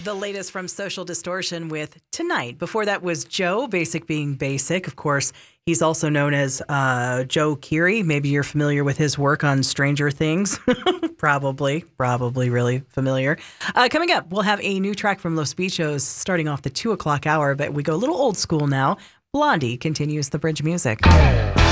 The latest from Social Distortion with Tonight. Before that was Joe, Basic Being Basic. Of course, he's also known as Joe Keery. Maybe you're familiar with his work on Stranger Things. Probably really familiar. Coming up, we'll have a new track from Los Bichos starting off the 2 o'clock hour, but we go a little old school now. Blondie continues the bridge music.